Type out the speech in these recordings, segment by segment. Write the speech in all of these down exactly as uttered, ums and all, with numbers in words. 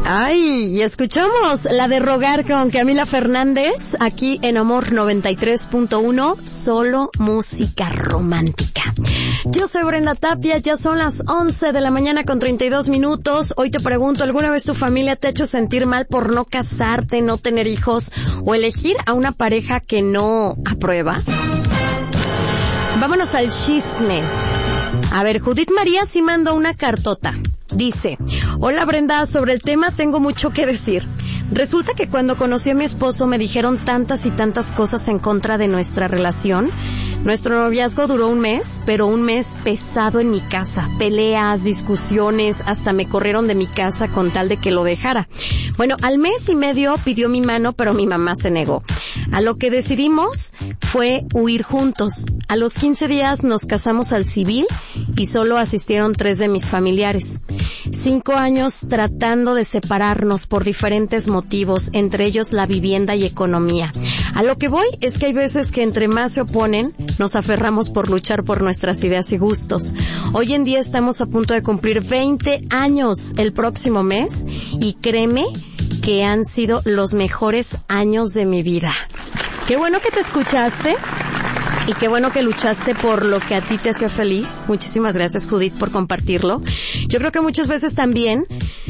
Ay, y escuchamos la de Rogar con Camila Fernández aquí en Amor noventa y tres punto uno, solo música romántica. Yo soy Brenda Tapia, ya son las once de la mañana con treinta y dos minutos. Hoy te pregunto, ¿alguna vez tu familia te ha hecho sentir mal por no casarte, no tener hijos o elegir a una pareja que no aprueba? Vámonos al chisme. A ver, Judith María sí mandó una cartota. Dice, hola Brenda, sobre el tema tengo mucho que decir. Resulta que cuando conocí a mi esposo me dijeron tantas y tantas cosas en contra de nuestra relación. Nuestro noviazgo duró un mes, pero un mes pesado en mi casa. Peleas, discusiones, hasta me corrieron de mi casa con tal de que lo dejara. Bueno, al mes y medio pidió mi mano, pero mi mamá se negó. A lo que decidimos fue huir juntos. A los quince días nos casamos al civil y solo asistieron tres de mis familiares. Cinco años tratando de separarnos por diferentes motivos, entre ellos la vivienda y economía. A lo que voy es que hay veces que entre más se oponen, nos aferramos por luchar por nuestras ideas y gustos. Hoy en día estamos a punto de cumplir veinte años el próximo mes y créeme que han sido los mejores años de mi vida. Qué bueno que te escuchaste y qué bueno que luchaste por lo que a ti te hacía feliz. Muchísimas gracias, Judith, por compartirlo. Yo creo que muchas veces también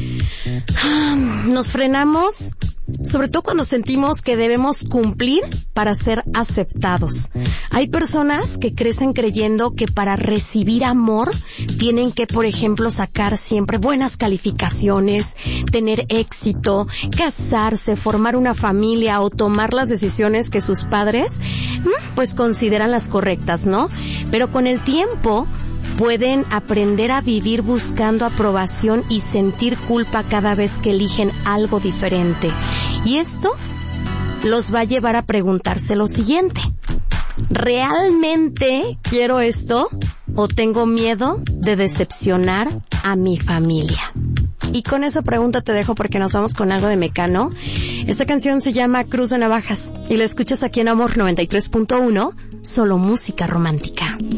nos frenamos, sobre todo cuando sentimos que debemos cumplir para ser aceptados. Hay personas que crecen creyendo que para recibir amor tienen que, por ejemplo, sacar siempre buenas calificaciones, tener éxito, casarse, formar una familia o tomar las decisiones que sus padres pues consideran las correctas, ¿no? Pero con el tiempo pueden aprender a vivir buscando aprobación y sentir culpa cada vez que eligen algo diferente. Y esto los va a llevar a preguntarse lo siguiente: ¿realmente quiero esto o tengo miedo de decepcionar a mi familia? Y con esa pregunta te dejo porque nos vamos con algo de Mecano. Esta canción se llama Cruz de Navajas y la escuchas aquí en Amor noventa y tres punto uno, solo música romántica.